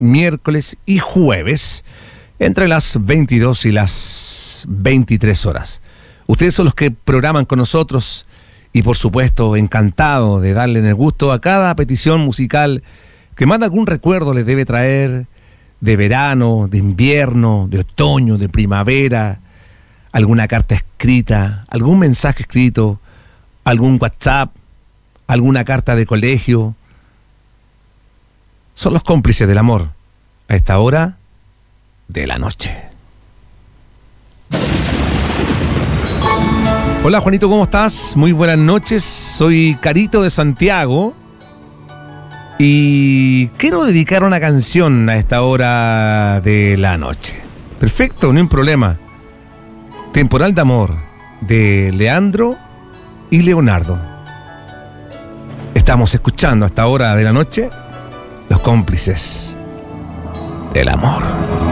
miércoles y jueves, entre las 22 y las 23 horas. Ustedes son los que programan con nosotros y, por supuesto, encantado de darle el gusto a cada petición musical que más de algún recuerdo les debe traer de verano, de invierno, de otoño, de primavera, alguna carta escrita, algún mensaje escrito, algún WhatsApp, alguna carta de colegio. Son los cómplices del amor a esta hora de la noche. Hola Juanito, ¿cómo estás? Muy buenas noches, soy Carito de Santiago y quiero dedicar una canción a esta hora de la noche. Perfecto, no hay problema. Temporal de amor, de Leandro y Leonardo. Estamos escuchando a esta hora de la noche los cómplices del amor.